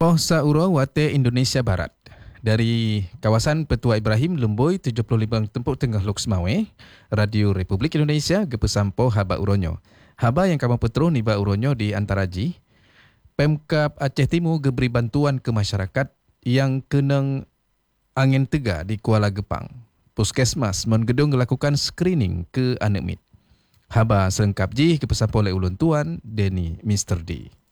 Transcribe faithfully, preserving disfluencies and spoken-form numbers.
Poh Sauro Wate Indonesia Barat. Dari kawasan Petua Ibrahim Lemboi tujuh puluh lima Tempuk Tengah Lok Semawe, Radio Republik Indonesia gepesampo haba uronyo. Haba yang kamu petro niba uronyo di antaraji. Pemkap Aceh Timur geberi bantuan ke masyarakat yang kenang angin tega di Kuala Gepang. Puskesmas menggedung melakukan screening ke anemit. Haba selengkap ji kepesampo oleh ulun tuan Denny mister D.